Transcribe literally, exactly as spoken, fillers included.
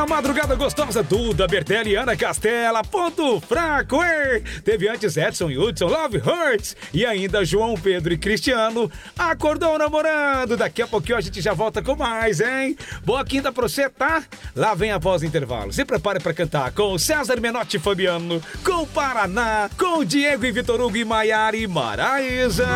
A madrugada gostosa, Duda, Bertelli, Ana Castela, ponto fraco, hein? Teve antes Edson e Hudson, Love Hurts, e ainda João Pedro e Cristiano, acordou namorando. Daqui a pouquinho a gente já volta com mais, hein? Boa quinta pra você, tá? Lá vem a voz do intervalo. Se prepare pra cantar com César Menotti e Fabiano, com Paraná, com Diego e Vitor Hugo e Maiara e Maraísa.